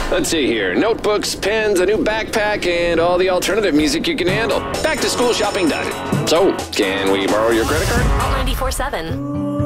Let's see here. Notebooks, pens, a new backpack, and all the alternative music you can handle. Back to school shopping done. So, can we borrow your credit card? All 94.7.